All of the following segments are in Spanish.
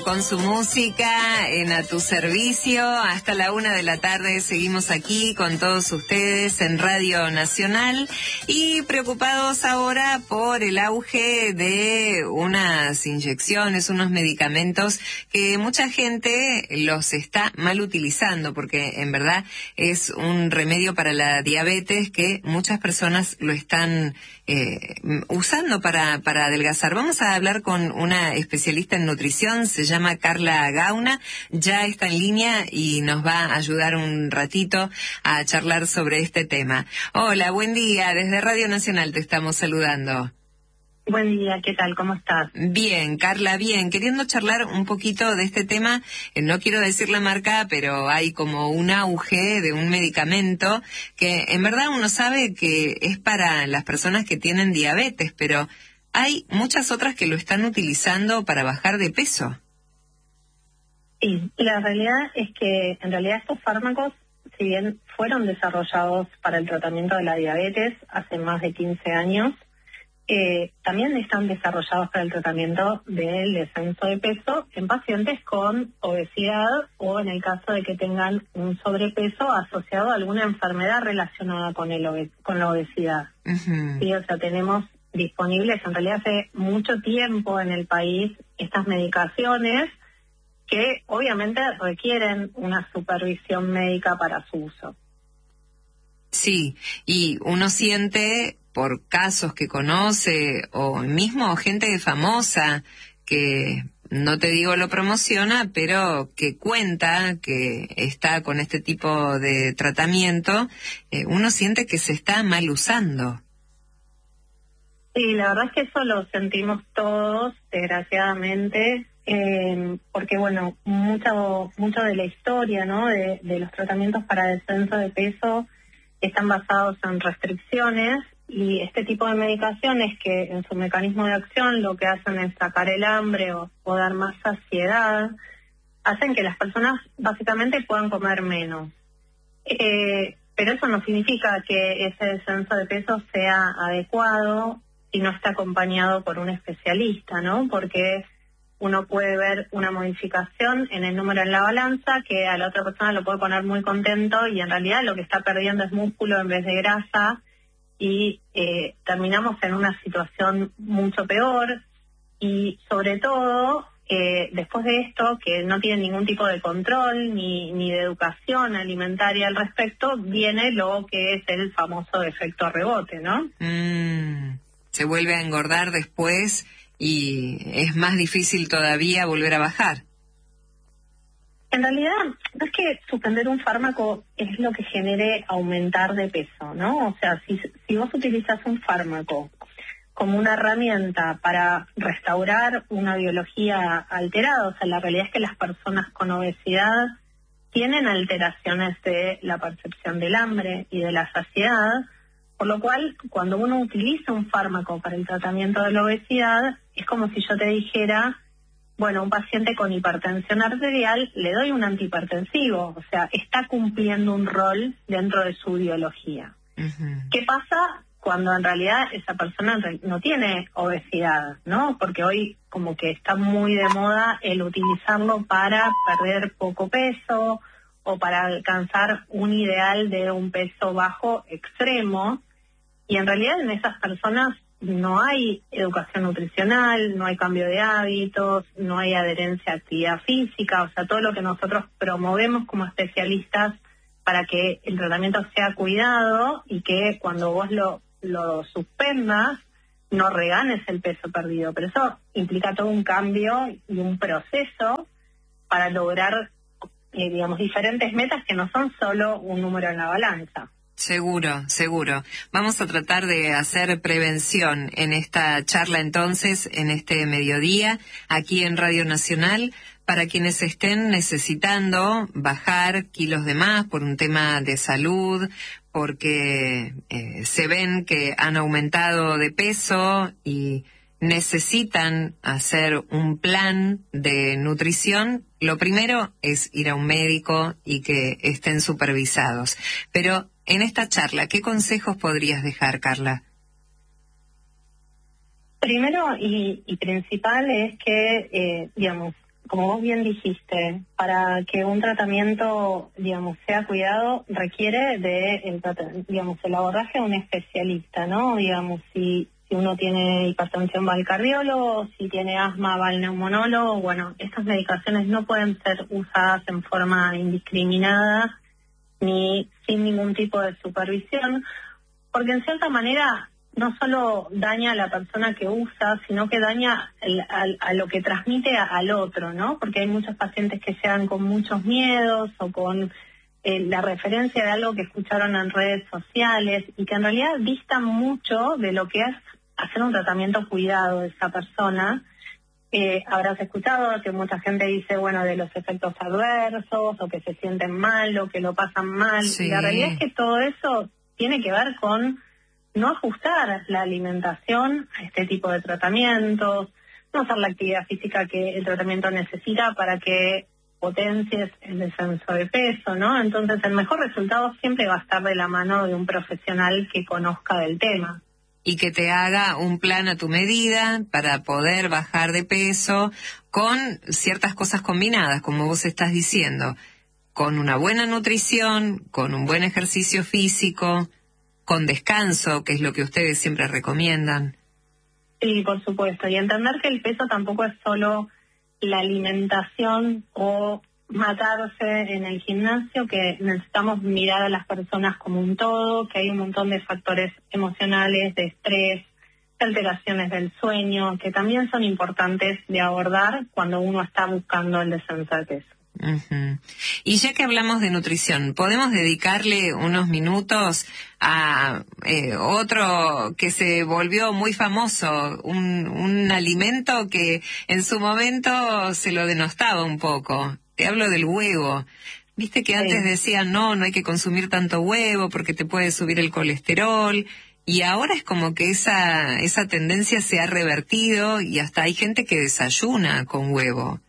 con su música en A Tu Servicio. Hasta la 1:00 p.m. seguimos aquí con todos ustedes en Radio Nacional y preocupados ahora por el auge de unas inyecciones, unos medicamentos que mucha gente los está mal utilizando, porque en verdad es un remedio para la diabetes que muchas personas lo están usando para adelgazar. Vamos a hablar con una especialista en nutrición, se llama Carla Gauna, ya está en línea y nos va a ayudar un ratito a charlar sobre este tema. Hola, buen día, desde Radio Nacional te estamos saludando. Buen día, ¿qué tal? ¿Cómo estás? Bien, Carla, bien. Queriendo charlar un poquito de este tema, no quiero decir la marca, pero hay como un auge de un medicamento que en verdad uno sabe que es para las personas que tienen diabetes, pero hay muchas otras que lo están utilizando para bajar de peso. Sí, la realidad es que en realidad estos fármacos, si bien fueron desarrollados para el tratamiento de la diabetes hace más de 15 años, también están desarrollados para el tratamiento del descenso de peso en pacientes con obesidad o en el caso de que tengan un sobrepeso asociado a alguna enfermedad relacionada con la obesidad. Uh-huh. Sí, o sea, tenemos disponibles en realidad hace mucho tiempo en el país estas medicaciones que obviamente requieren una supervisión médica para su uso. Sí, y uno siente por casos que conoce o mismo gente famosa que, no te digo lo promociona, pero que cuenta que está con este tipo de tratamiento, uno siente que se está mal usando. Sí, la verdad es que eso lo sentimos todos, desgraciadamente, porque bueno, mucho de la historia, ¿no? de los tratamientos para descenso de peso están basados en restricciones y este tipo de medicaciones que en su mecanismo de acción lo que hacen es sacar el hambre o dar más saciedad, hacen que las personas básicamente puedan comer menos. Pero eso no significa que ese descenso de peso sea adecuado si no está acompañado por un especialista, ¿no? Porque uno puede ver una modificación en el número en la balanza que a la otra persona lo puede poner muy contento y en realidad lo que está perdiendo es músculo en vez de grasa y terminamos en una situación mucho peor y sobre todo después de esto, que no tiene ningún tipo de control ni de educación alimentaria al respecto, viene lo que es el famoso efecto rebote, ¿no? Se vuelve a engordar después y es más difícil todavía volver a bajar. En realidad, no es que suspender un fármaco es lo que genere aumentar de peso, ¿no? O sea, si vos utilizas un fármaco como una herramienta para restaurar una biología alterada, o sea, la realidad es que las personas con obesidad tienen alteraciones de la percepción del hambre y de la saciedad, por lo cual, cuando uno utiliza un fármaco para el tratamiento de la obesidad, es como si yo te dijera, bueno, un paciente con hipertensión arterial le doy un antihipertensivo, o sea, está cumpliendo un rol dentro de su biología. Uh-huh. ¿Qué pasa cuando en realidad esa persona no tiene obesidad, ¿no? Porque hoy como que está muy de moda el utilizarlo para perder poco peso o para alcanzar un ideal de un peso bajo extremo, y en realidad en esas personas no hay educación nutricional, no hay cambio de hábitos, no hay adherencia a actividad física, o sea, todo lo que nosotros promovemos como especialistas para que el tratamiento sea cuidado y que cuando vos lo suspendas no reganes el peso perdido. Pero eso implica todo un cambio y un proceso para lograr, digamos, diferentes metas que no son solo un número en la balanza. Seguro, seguro. Vamos a tratar de hacer prevención en esta charla entonces, en este mediodía, aquí en Radio Nacional, para quienes estén necesitando bajar kilos de más por un tema de salud, porque se ven que han aumentado de peso y necesitan hacer un plan de nutrición. Lo primero es ir a un médico y que estén supervisados. Pero en esta charla, ¿qué consejos podrías dejar, Carla? Primero y principal es que, digamos, como vos bien dijiste, para que un tratamiento, digamos, sea cuidado, requiere de, digamos, el abordaje de un especialista, ¿no? Digamos, si uno tiene hipertensión va al cardiólogo, si tiene asma va al neumonólogo. Bueno, estas medicaciones no pueden ser usadas en forma indiscriminada ni sin ningún tipo de supervisión, porque en cierta manera no solo daña a la persona que usa, sino que daña a lo que transmite al otro, ¿no? Porque hay muchos pacientes que llegan con muchos miedos o con la referencia de algo que escucharon en redes sociales y que en realidad distan mucho de lo que es hacer un tratamiento cuidado de esa persona. Habrás escuchado que mucha gente dice, bueno, de los efectos adversos o que se sienten mal o que lo pasan mal. Sí. La realidad es que todo eso tiene que ver con no ajustar la alimentación a este tipo de tratamientos, no hacer la actividad física que el tratamiento necesita para que potencies el descenso de peso, ¿no? Entonces el mejor resultado siempre va a estar de la mano de un profesional que conozca del tema. Y que te haga un plan a tu medida para poder bajar de peso con ciertas cosas combinadas, como vos estás diciendo, con una buena nutrición, con un buen ejercicio físico, con descanso, que es lo que ustedes siempre recomiendan. Sí, por supuesto. Y entender que el peso tampoco es solo la alimentación o matarse en el gimnasio, que necesitamos mirar a las personas como un todo, que hay un montón de factores emocionales, de estrés, de alteraciones del sueño, que también son importantes de abordar cuando uno está buscando el descenso de peso. Uh-huh. Y ya que hablamos de nutrición, ¿podemos dedicarle unos minutos a otro que se volvió muy famoso, un alimento que en su momento se lo denostaba un poco? Te hablo del huevo. Viste que antes decían, no hay que consumir tanto huevo porque te puede subir el colesterol. Y ahora es como que esa tendencia se ha revertido y hasta hay gente que desayuna con huevo.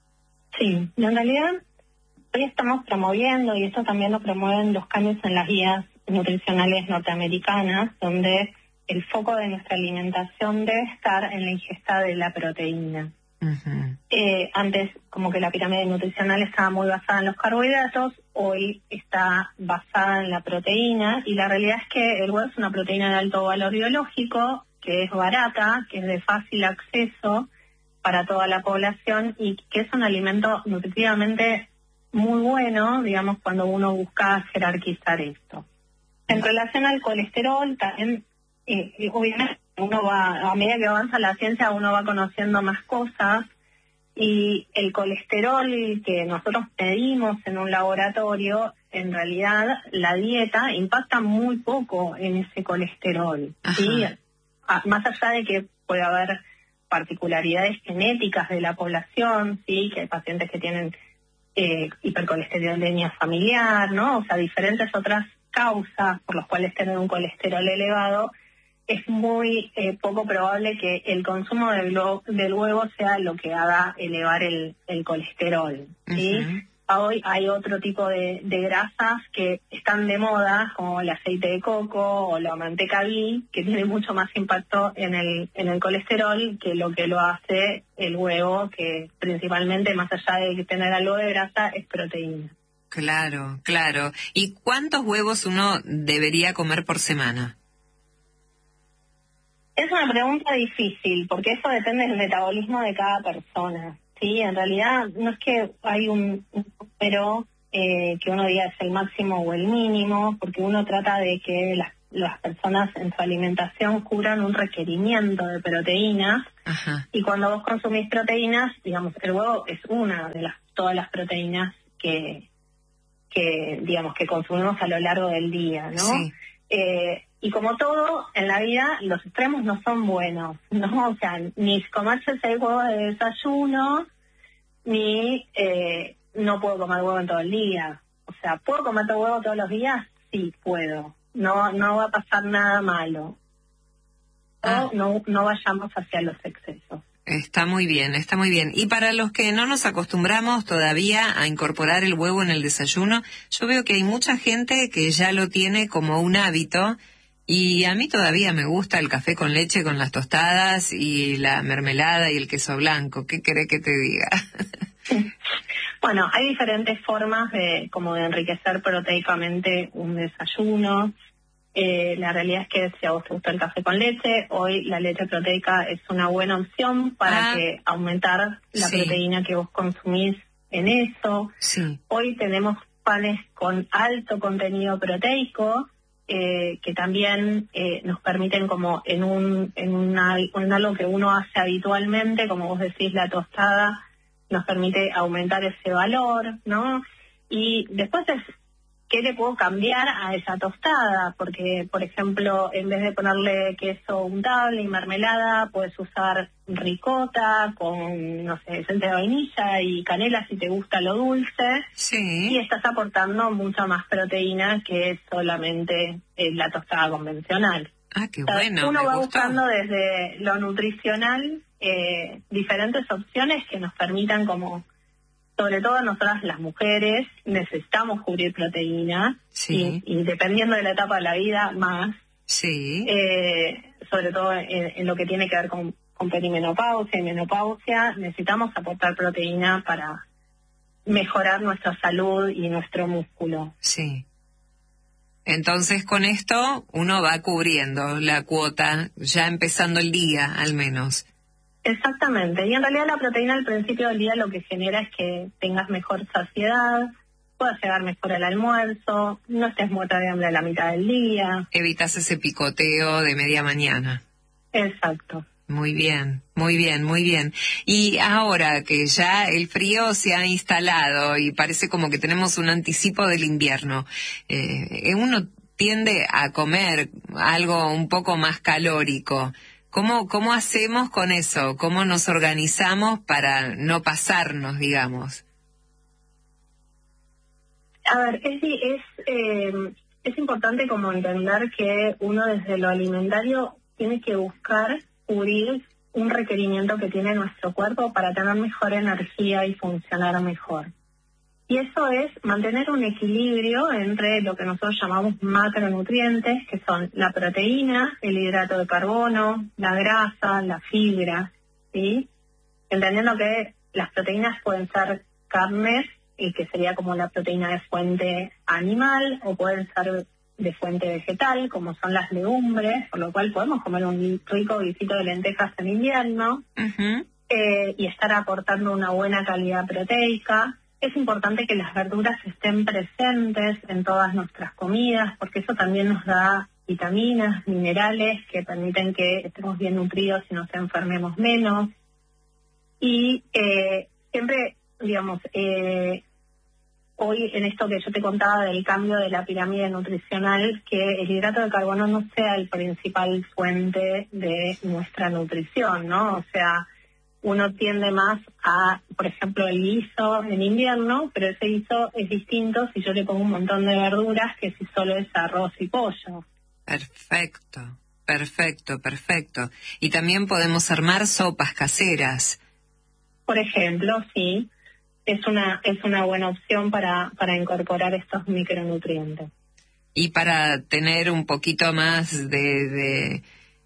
Sí, en realidad hoy estamos promoviendo, y esto también lo promueven los cambios en las guías nutricionales norteamericanas, donde el foco de nuestra alimentación debe estar en la ingesta de la proteína. Uh-huh. Antes como que la pirámide nutricional estaba muy basada en los carbohidratos, hoy está basada en la proteína, y la realidad es que el huevo es una proteína de alto valor biológico, que es barata, que es de fácil acceso para toda la población y que es un alimento nutritivamente muy bueno, digamos, cuando uno busca jerarquizar esto. En relación al colesterol, también, obviamente, uno va, a medida que avanza la ciencia, uno va conociendo más cosas, y el colesterol que nosotros medimos en un laboratorio, en realidad la dieta impacta muy poco en ese colesterol, ¿sí? Más allá de que puede haber particularidades genéticas de la población, sí, que hay pacientes que tienen hipercolesterolemia familiar, ¿no? O sea, diferentes otras causas por las cuales tener un colesterol elevado, es muy poco probable que el consumo del huevo sea lo que haga elevar el colesterol, ¿sí? Uh-huh. Hoy hay otro tipo de grasas que están de moda, como el aceite de coco o la manteca ghee, que tiene mucho más impacto en el colesterol que lo hace el huevo, que principalmente, más allá de tener algo de grasa, es proteína. Claro, claro. ¿Y cuántos huevos uno debería comer por semana? Es una pregunta difícil, porque eso depende del metabolismo de cada persona. Sí, en realidad no es que hay un número que uno diga es el máximo o el mínimo, porque uno trata de que las personas en su alimentación cubran un requerimiento de proteínas. Ajá. Y cuando vos consumís proteínas, digamos, el huevo es una de todas las proteínas que digamos que consumimos a lo largo del día, ¿no? Sí. Y como todo en la vida, los extremos no son buenos, ¿no? O sea, ni comerse 6 huevos de desayuno, ni no puedo comer huevo en todo el día. O sea, ¿puedo comer huevo todos los días? Sí, puedo. No va a pasar nada malo. No vayamos hacia los excesos. Está muy bien, está muy bien. Y para los que no nos acostumbramos todavía a incorporar el huevo en el desayuno, yo veo que hay mucha gente que ya lo tiene como un hábito, y a mí todavía me gusta el café con leche con las tostadas y la mermelada y el queso blanco. ¿Qué querés que te diga? Bueno, hay diferentes formas de enriquecer proteicamente un desayuno. La realidad es que si a vos te gusta el café con leche, hoy la leche proteica es una buena opción para aumentar la proteína que vos consumís en eso. Sí. Hoy tenemos panes con alto contenido proteico, que también nos permiten como en algo que uno hace habitualmente, como vos decís, la tostada, nos permite aumentar ese valor, ¿no? Y después es, ¿qué le puedo cambiar a esa tostada? Porque, por ejemplo, en vez de ponerle queso untable y mermelada, puedes usar ricota con, no sé, esencia de vainilla y canela si te gusta lo dulce. Sí. Y estás aportando mucha más proteína que solamente la tostada convencional. Ah, qué bueno. Uno va gustó. buscando desde lo nutricional diferentes opciones que nos permitan como, sobre todo nosotras las mujeres, necesitamos cubrir proteína. Sí. Y dependiendo de la etapa de la vida, más. Sí. Sobre todo en lo que tiene que ver con perimenopausia y menopausia, necesitamos aportar proteína para mejorar nuestra salud y nuestro músculo. Sí. Entonces con esto uno va cubriendo la cuota, ya empezando el día al menos. Exactamente, y en realidad la proteína al principio del día lo que genera es que tengas mejor saciedad, puedas llegar mejor al almuerzo, no estés muerta de hambre a la mitad del día. Evitas ese picoteo de media mañana. Exacto. Muy bien, muy bien, muy bien. Y ahora que ya el frío se ha instalado y parece como que tenemos un anticipo del invierno, uno tiende a comer algo un poco más calórico. ¿Cómo hacemos con eso? ¿Cómo nos organizamos para no pasarnos, digamos? A ver, es importante como entender que uno desde lo alimentario tiene que buscar cubrir un requerimiento que tiene nuestro cuerpo para tener mejor energía y funcionar mejor. Y eso es mantener un equilibrio entre lo que nosotros llamamos macronutrientes, que son la proteína, el hidrato de carbono, la grasa, la fibra, ¿sí? Entendiendo que las proteínas pueden ser carnes, y que sería como la proteína de fuente animal, o pueden ser de fuente vegetal, como son las legumbres, por lo cual podemos comer un rico guisito de lentejas en invierno, y estar aportando una buena calidad proteica. Es importante que las verduras estén presentes en todas nuestras comidas, porque eso también nos da vitaminas, minerales que permiten que estemos bien nutridos y nos enfermemos menos. Y siempre, digamos, hoy en esto que yo te contaba del cambio de la pirámide nutricional, que el hidrato de carbono no sea el principal fuente de nuestra nutrición, ¿no? O sea, uno tiende más a, por ejemplo, el guiso en invierno, pero ese guiso es distinto si yo le pongo un montón de verduras que si solo es arroz y pollo. Perfecto, perfecto, perfecto. Y también podemos armar sopas caseras. Por ejemplo, sí, es una buena opción para incorporar estos micronutrientes. Y para tener un poquito más de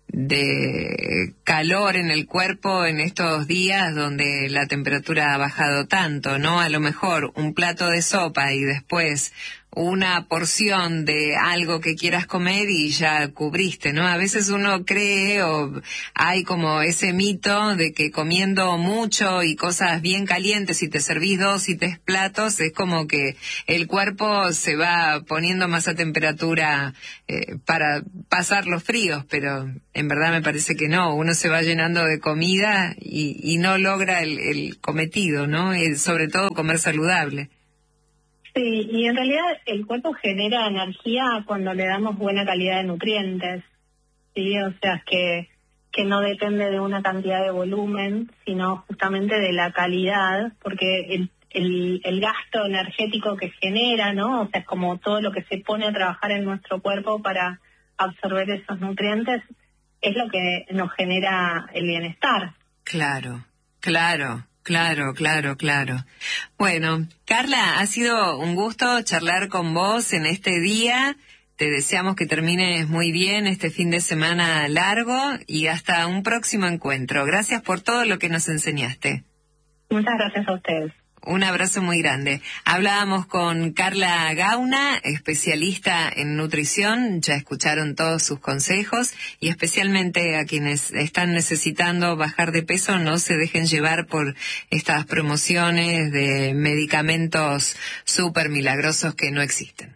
calor en el cuerpo en estos días donde la temperatura ha bajado tanto, ¿no? A lo mejor un plato de sopa y después una porción de algo que quieras comer y ya cubriste, ¿no? A veces uno cree o hay como ese mito de que comiendo mucho y cosas bien calientes y te servís 2 y 3 platos, es como que el cuerpo se va poniendo más a temperatura para pasar los fríos, pero en verdad me parece que no, uno se va llenando de comida y no logra el cometido, ¿no? Sobre todo comer saludable. Sí, y en realidad el cuerpo genera energía cuando le damos buena calidad de nutrientes, ¿sí? O sea, que no depende de una cantidad de volumen, sino justamente de la calidad, porque el gasto energético que genera, ¿no? O sea, es como todo lo que se pone a trabajar en nuestro cuerpo para absorber esos nutrientes, es lo que nos genera el bienestar. Claro, claro. Claro. Bueno, Carla, ha sido un gusto charlar con vos en este día. Te deseamos que termines muy bien este fin de semana largo y hasta un próximo encuentro. Gracias por todo lo que nos enseñaste. Muchas gracias a ustedes. Un abrazo muy grande. Hablábamos con Carla Gauna, especialista en nutrición. Ya escucharon todos sus consejos y especialmente a quienes están necesitando bajar de peso, no se dejen llevar por estas promociones de medicamentos súper milagrosos que no existen.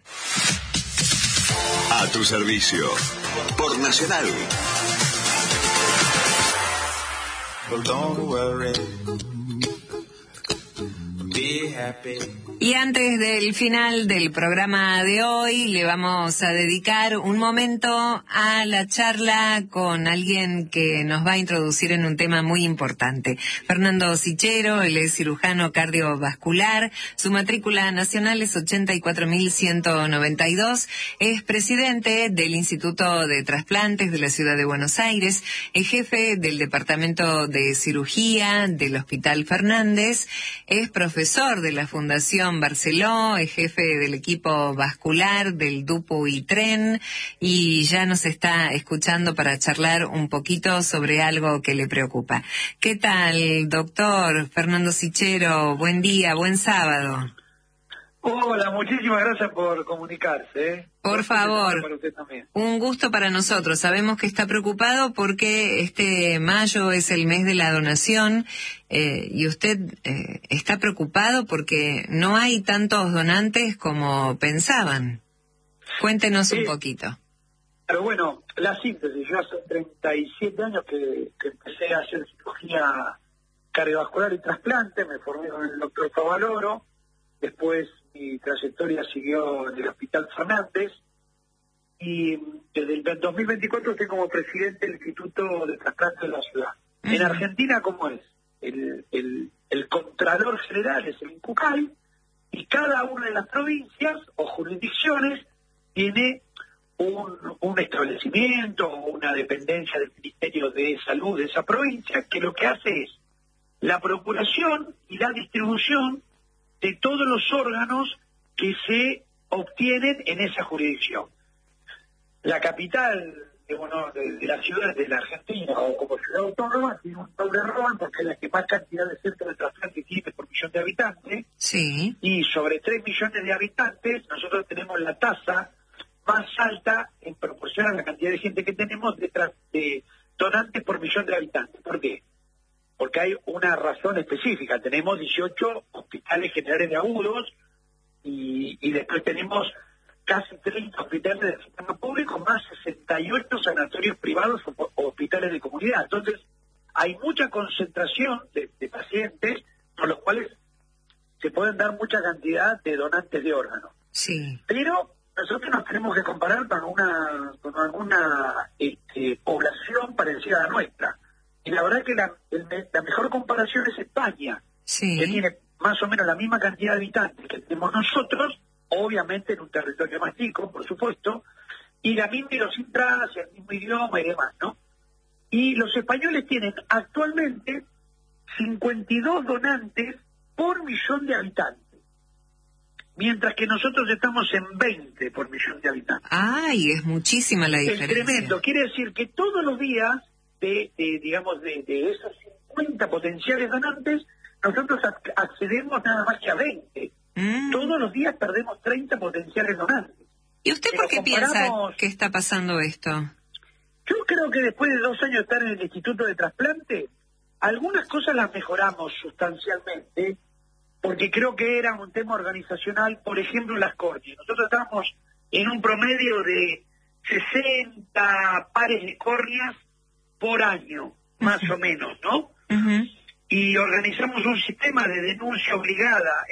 A tu servicio, por Nacional. Don't worry. Be happy. Y antes del final del programa de hoy, le vamos a dedicar un momento a la charla con alguien que nos va a introducir en un tema muy importante. Fernando Sichero, él es cirujano cardiovascular, su matrícula nacional es 84.192, es presidente del Instituto de Trasplantes de la Ciudad de Buenos Aires, es jefe del Departamento de Cirugía del Hospital Fernández, es profesor de la Fundación Barceló, es jefe del equipo vascular del DUPU y Tren y ya nos está escuchando para charlar un poquito sobre algo que le preocupa. ¿Qué tal, doctor Fernando Sichero? Buen día, buen sábado. Hola, muchísimas gracias por comunicarse. Por favor, para usted también. Un gusto para nosotros. Sabemos que está preocupado porque este mayo es el mes de la donación y usted está preocupado porque no hay tantos donantes como pensaban. Cuéntenos un poquito. Pero bueno, la síntesis. Yo hace 37 años que empecé a hacer cirugía cardiovascular y trasplante. Me formé con el doctor Favaloro. Después mi trayectoria siguió en el Hospital Fernández y desde el 2024 estoy como presidente del Instituto de Trasplantes de la ciudad. En Argentina, ¿cómo es? El Contralor General es el INCUCAI y cada una de las provincias o jurisdicciones tiene un establecimiento o una dependencia del Ministerio de Salud de esa provincia que lo que hace es la procuración y la distribución de todos los órganos que se obtienen en esa jurisdicción. La capital de la ciudad de la Argentina, o como ciudad autónoma, tiene un doble rol porque es la que más cantidad de centros de trasplante tiene por millón de habitantes. Sí. Y sobre 3 millones de habitantes, nosotros tenemos la tasa más alta en proporción a la cantidad de gente que tenemos de donantes por millón de habitantes. ¿Por qué? Porque hay una razón específica. Tenemos 18 hospitales generales de agudos y después tenemos casi 30 hospitales del sistema público, más 68 sanatorios privados o hospitales de comunidad. Entonces, hay mucha concentración de pacientes por los cuales se pueden dar mucha cantidad de donantes de órganos. Sí. Pero nosotros nos tenemos que comparar con alguna población parecida a la nuestra. Y la verdad que la mejor comparación es España, sí, que tiene más o menos la misma cantidad de habitantes que tenemos nosotros, obviamente en un territorio más chico, por supuesto, y la misma idiosincrasia, el mismo idioma y demás, ¿no? Y los españoles tienen actualmente 52 donantes por millón de habitantes, mientras que nosotros estamos en 20 por millón de habitantes. Ay, es muchísima la diferencia. Es tremendo. Quiere decir que todos los días de esos 50 potenciales donantes, nosotros accedemos nada más que a 20. Todos los días perdemos 30 potenciales donantes. ¿Y usted por qué piensa que está pasando esto? Yo creo que después de 2 años de estar en el Instituto de Trasplante, algunas cosas las mejoramos sustancialmente, porque creo que era un tema organizacional, por ejemplo, las córneas. Nosotros estábamos en un promedio de 60 pares de córneas por año, más o menos, ¿no? Y organizamos un sistema de denuncia obligada